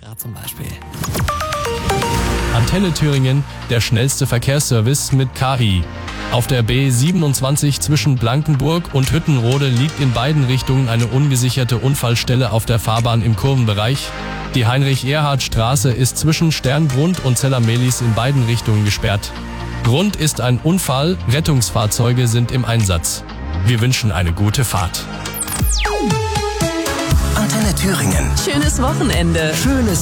zum Beispiel. Antenne Thüringen, der schnellste Verkehrsservice mit KI. Auf der B27 zwischen Blankenburg und Hüttenrode liegt in beiden Richtungen eine ungesicherte Unfallstelle auf der Fahrbahn im Kurvenbereich. Die Heinrich-Erhardt-Straße ist zwischen Sterngrund und Zellermelis in beiden Richtungen gesperrt. Grund ist ein Unfall, Rettungsfahrzeuge sind im Einsatz. Wir wünschen eine gute Fahrt. Antenne Thüringen. Schönes Wochenende. Schönes